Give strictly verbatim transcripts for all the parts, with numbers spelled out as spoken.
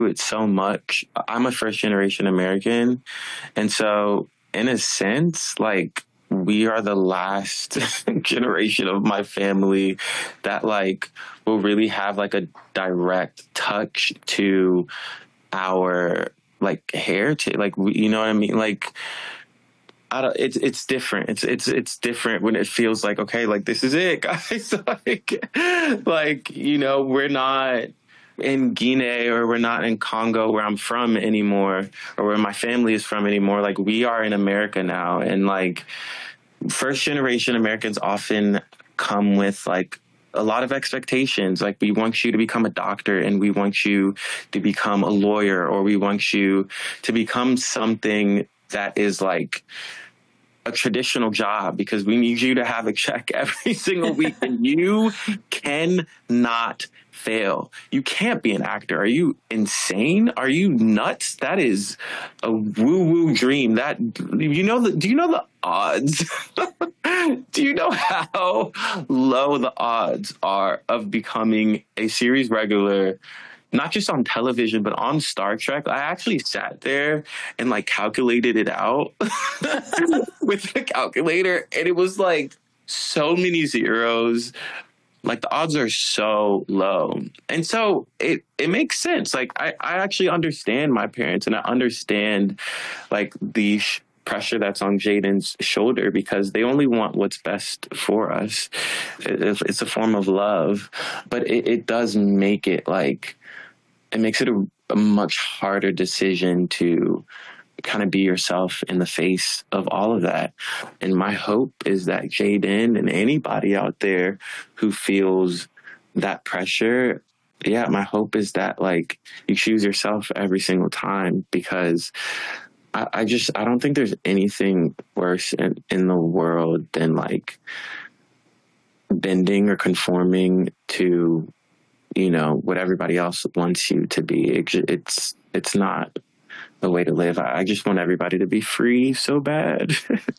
to it so much. I'm a first generation American. And so in a sense, like, we are the last generation of my family that like will really have like a direct touch to our like heritage. Like, we, you know what I mean? Like, I don't, it's it's different. It's it's it's different when it feels like, okay, like this is it, guys. like, like you know, we're not in Guinea or we're not in Congo where I'm from anymore, or where my family is from anymore. Like, we are in America now, and like first generation Americans often come with like a lot of expectations. Like, we want you to become a doctor, and we want you to become a lawyer, or we want you to become something that is like a traditional job, because we need you to have a check every single week, and you cannot fail. You can't be an actor. Are you insane? Are you nuts? That is a woo-woo dream. That, you know, the, do you know the odds? Do you know how low the odds are of becoming a series regular, not just on television, but on Star Trek? I actually sat there and like calculated it out with a calculator, and it was like so many zeros. Like, the odds are so low. And so it, it makes sense. Like, I, I actually understand my parents, and I understand like the sh- pressure that's on Jaden's shoulder, because they only want what's best for us. It, it's a form of love, but it, it does make it like, it makes it a, a much harder decision to kind of be yourself in the face of all of that. And my hope is that Jaden and anybody out there who feels that pressure, yeah, my hope is that like you choose yourself every single time, because I, I just, I don't think there's anything worse in, in the world than like bending or conforming to, you know, what everybody else wants you to be. It, it's, it's not a way to live. I just want everybody to be free so bad.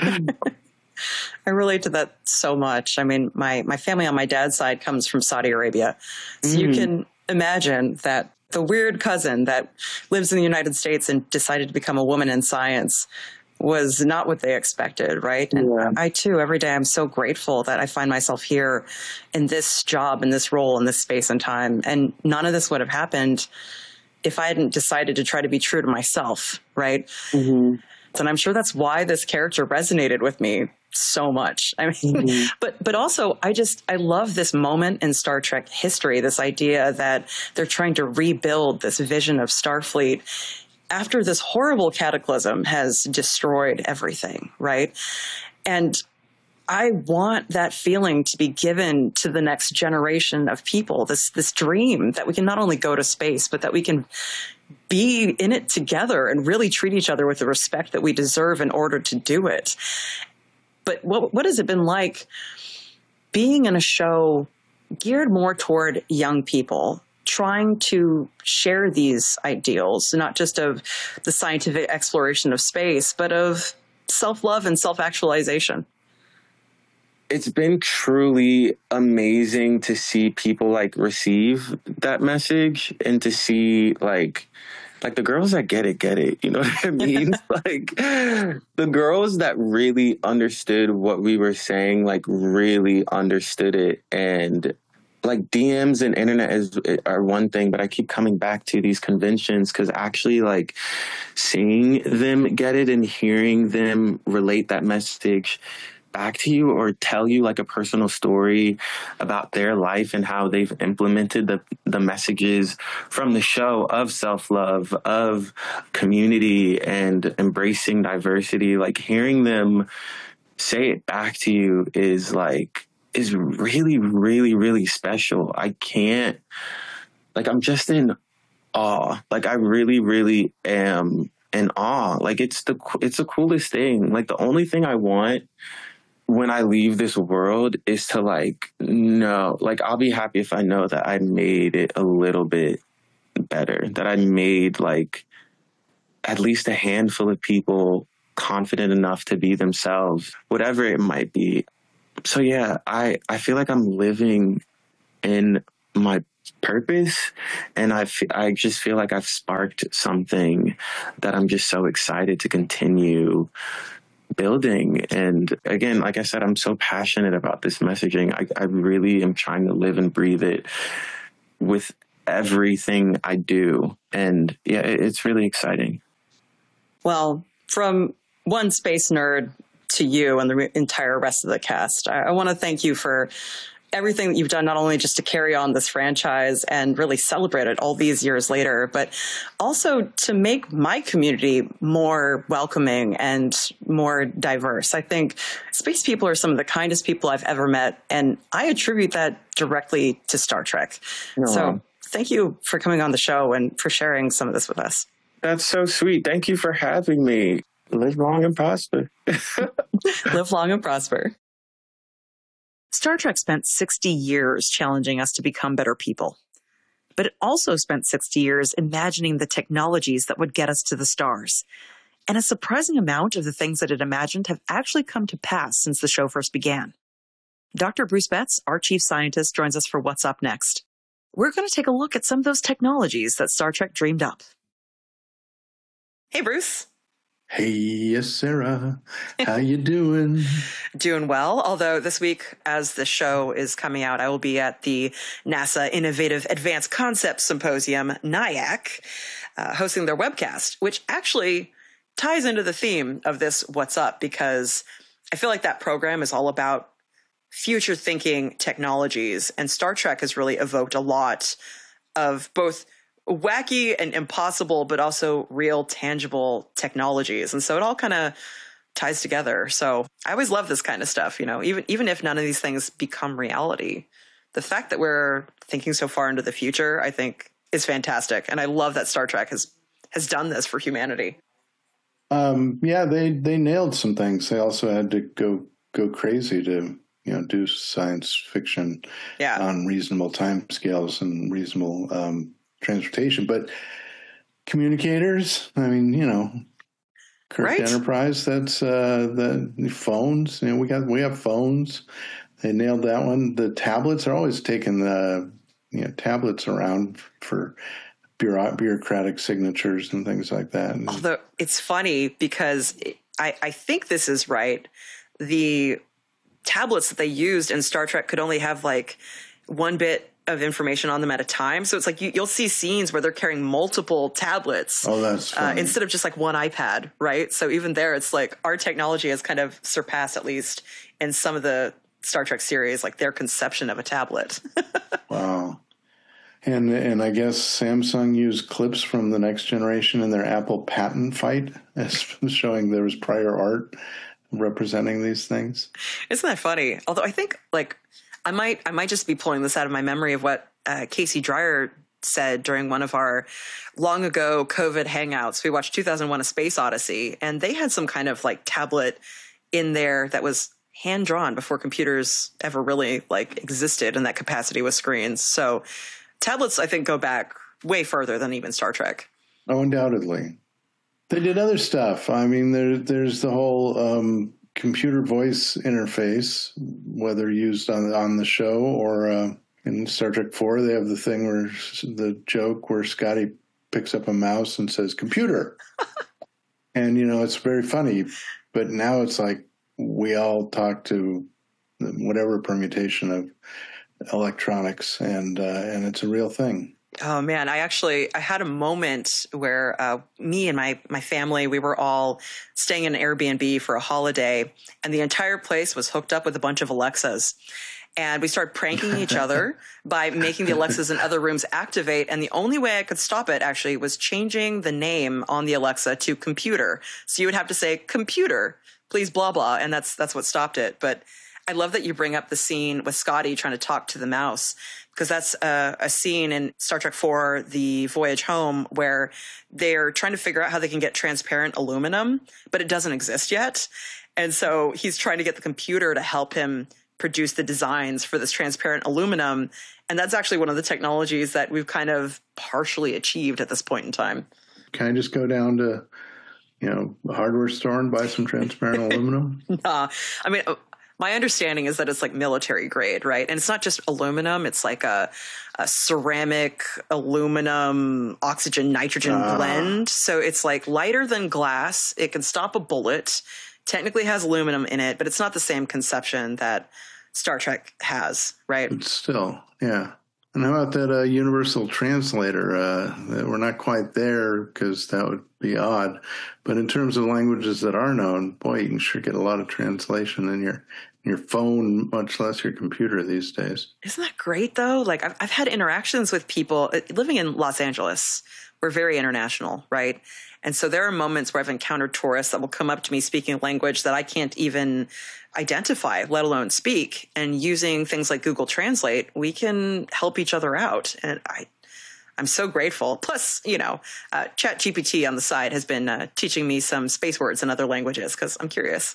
I relate to that so much. I mean, my, my family on my dad's side comes from Saudi Arabia. So mm. you can imagine that the weird cousin that lives in the United States and decided to become a woman in science was not what they expected, right? And yeah. I too, every day, I'm so grateful that I find myself here in this job, in this role, in this space and time. And none of this would have happened if I hadn't decided to try to be true to myself, right? Mm-hmm. And I'm sure that's why this character resonated with me so much. I mean, mm-hmm. but but also, I just, I love this moment in Star Trek history, this idea that they're trying to rebuild this vision of Starfleet after this horrible cataclysm has destroyed everything, right? And I want that feeling to be given to the next generation of people, this this dream that we can not only go to space, but that we can be in it together and really treat each other with the respect that we deserve in order to do it. But what what has it been like being in a show geared more toward young people, trying to share these ideals, not just of the scientific exploration of space, but of self-love and self-actualization? It's been truly amazing to see people like receive that message, and to see like, like the girls that get it, get it. You know what I mean? Like, the girls that really understood what we were saying, like really understood it. And like D Ms and internet is are one thing, but I keep coming back to these conventions, because actually like seeing them get it and hearing them relate that message back to you, or tell you like a personal story about their life and how they've implemented the the messages from the show of self-love, of community, and embracing diversity. Like, hearing them say it back to you is like, is really, really, really special. I can't, like, I'm just in awe. Like, I really, really am in awe. Like, it's the, it's the coolest thing. Like, the only thing I want when I leave this world is to like, know, like, I'll be happy if I know that I made it a little bit better, that I made like at least a handful of people confident enough to be themselves, whatever it might be. So yeah, I, I feel like I'm living in my purpose. And I, f- I just feel like I've sparked something that I'm just so excited to continue building. And again, like I said, I'm so passionate about this messaging. I, I really am trying to live and breathe it with everything I do. And yeah, it, it's really exciting. Well, from one space nerd to you and the re- entire rest of the cast, I, I want to thank you for everything that you've done, not only just to carry on this franchise and really celebrate it all these years later, but also to make my community more welcoming and more diverse. I think space people are some of the kindest people I've ever met, and I attribute that directly to Star Trek. Aww. So thank you for coming on the show and for sharing some of this with us. That's so sweet. Thank you for having me. Live long and prosper. Live long and prosper. Star Trek spent sixty years challenging us to become better people. But it also spent sixty years imagining the technologies that would get us to the stars. And a surprising amount of the things that it imagined have actually come to pass since the show first began. Doctor Bruce Betts, our chief scientist, joins us for What's Up Next. We're going to take a look at some of those technologies that Star Trek dreamed up. Hey, Bruce. Hey, yes, Sarah. How you doing? Doing well. Although this week, as the show is coming out, I will be at the NASA Innovative Advanced Concepts Symposium, NIAC, uh, hosting their webcast, which actually ties into the theme of this What's Up, because I feel like that program is all about future thinking technologies. And Star Trek has really evoked a lot of both wacky and impossible, but also real tangible technologies. And so it all kind of ties together. So I always love this kind of stuff, you know, even, even if none of these things become reality, the fact that we're thinking so far into the future, I think is fantastic. And I love that Star Trek has, has done this for humanity. Um, yeah, they, they nailed some things. They also had to go, go crazy to, you know, do science fiction yeah. on reasonable timescales and reasonable, um, transportation, but communicators, I mean, you know, Kirk right. Enterprise, that's uh, the, the phones. You know, we got we have phones. They nailed that one. The tablets are always taking the you know tablets around for bureau- bureaucratic signatures and things like that. And, although it's funny because I, I think this is right. The tablets that they used in Star Trek could only have like one bit of information on them at a time. So it's like you, you'll see scenes where they're carrying multiple tablets oh, that's uh, instead of just like one iPad, right? So even there, it's like our technology has kind of surpassed, at least in some of the Star Trek series, like their conception of a tablet. Wow. And and I guess Samsung used clips from the Next Generation in their Apple patent fight, as showing there was prior art representing these things. Isn't that funny? Although I think like I might I might just be pulling this out of my memory of what uh, Casey Dreyer said during one of our long ago COVID hangouts. We watched two thousand one: A Space Odyssey, and they had some kind of like tablet in there that was hand drawn before computers ever really like existed in that capacity with screens. So tablets, I think, go back way further than even Star Trek. Oh, undoubtedly. They did other stuff. I mean, there, there's the whole um, computer voice interface, whether used on on the show or uh, in Star Trek four, they have the thing where the joke where Scotty picks up a mouse and says, "Computer." And, you know, it's very funny. But now it's like we all talk to whatever permutation of electronics, and uh, and it's a real thing. Oh man, I actually I had a moment where uh, me and my my family, we were all staying in an Airbnb for a holiday, and the entire place was hooked up with a bunch of Alexas. And we started pranking each other by making the Alexas in other rooms activate. And the only way I could stop it actually was changing the name on the Alexa to computer. So you would have to say, "Computer, please blah blah," and that's that's what stopped it. But I love that you bring up the scene with Scotty trying to talk to the mouse, because that's a, a scene in Star Trek four, The Voyage Home, where they're trying to figure out how they can get transparent aluminum, but it doesn't exist yet. And so he's trying to get the computer to help him produce the designs for this transparent aluminum. And that's actually one of the technologies that we've kind of partially achieved at this point in time. Can I just go down to, you know, a hardware store and buy some transparent aluminum? Nah, I mean, My understanding is that it's like military grade, right? And it's not just aluminum. It's like a, a ceramic aluminum oxygen nitrogen uh. blend. So it's like lighter than glass. It can stop a bullet. Technically has aluminum in it, but it's not the same conception that Star Trek has, right? But still, yeah. And how about that uh, universal translator? Uh, we're not quite there because that would be odd. But in terms of languages that are known, boy, you can sure get a lot of translation in your in your phone, much less your computer these days. Isn't that great, though? Like, I've, I've had interactions with people living in Los Angeles. We're very international, right? And so there are moments where I've encountered tourists that will come up to me speaking a language that I can't even identify, let alone speak. And using things like Google Translate, we can help each other out. And I, I'm so grateful. Plus, you know, uh, ChatGPT on the side has been uh, teaching me some space words in other languages because I'm curious.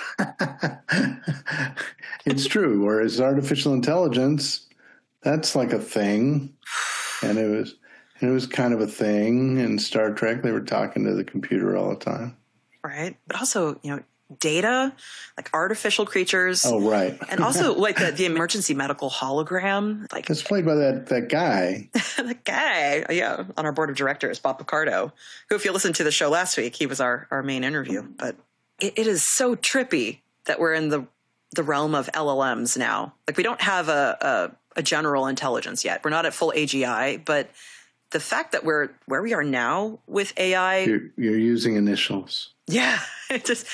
It's true. Whereas artificial intelligence, that's like a thing. And it was... And it was kind of a thing in Star Trek. They were talking to the computer all the time. Right. But also, you know, data, like artificial creatures. Oh, right. And also like the, the emergency medical hologram. Like it's played by that, that guy. That guy, yeah, on our board of directors, Bob Picardo, who, if you listened to the show last week, he was our, our main interview. But it, it is so trippy that we're in the the realm of L L Ms now. Like we don't have a, a, a general intelligence yet. We're not at full A G I, but the fact that we're where we are now with A I, you're, you're using initials. Yeah, it just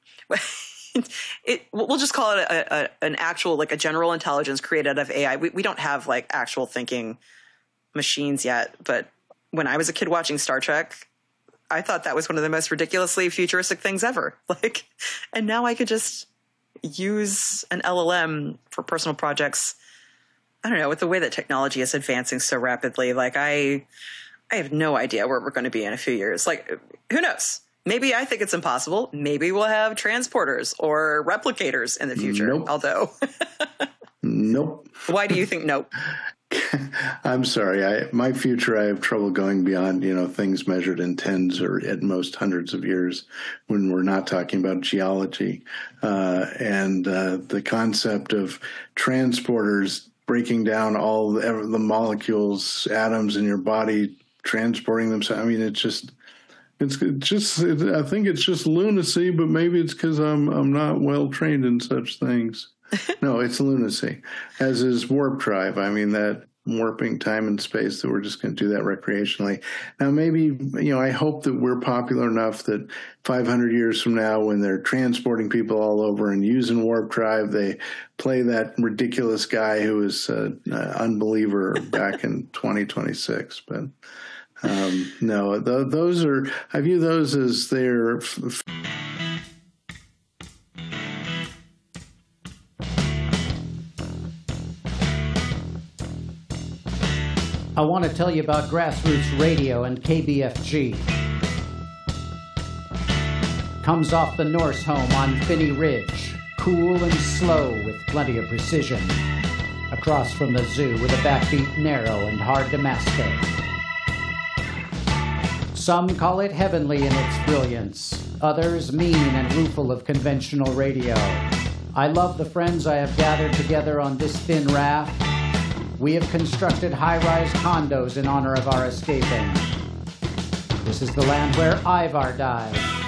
it. We'll just call it a, a, an actual like a general intelligence created out of A I. We we don't have like actual thinking machines yet. But when I was a kid watching Star Trek, I thought that was one of the most ridiculously futuristic things ever. Like, and now I could just use an L L M for personal projects. I don't know, with the way that technology is advancing so rapidly, like I I have no idea where we're going to be in a few years. Like, who knows? Maybe I think it's impossible. Maybe we'll have transporters or replicators in the future. Nope. Although, nope. Why do you think nope? I'm sorry. I, my future, I have trouble going beyond, you know, things measured in tens or at most hundreds of years when we're not talking about geology. Uh, and uh, the concept of transporters breaking down all the, the molecules, atoms in your body, transporting them. I mean, it's just, it's just, it, I think it's just lunacy, but maybe it's because I'm, I'm not well trained in such things. No, it's lunacy, as is warp drive. I mean, that warping time and space that we're just going to do that recreationally. Now, maybe, you know, I hope that we're popular enough that five hundred years from now, when they're transporting people all over and using warp drive, they play that ridiculous guy who was an unbeliever back in twenty twenty-six. But um, no, th- those are, I view those as their... F- I want to tell you about Grassroots Radio and K B F G. Comes off the Norse home on Finney Ridge, cool and slow with plenty of precision. Across from the zoo with a backbeat narrow and hard to master. Some call it heavenly in its brilliance, others mean and rueful of conventional radio. I love the friends I have gathered together on this thin raft. We have constructed high-rise condos in honor of our escaping. This is the land where Ivar died.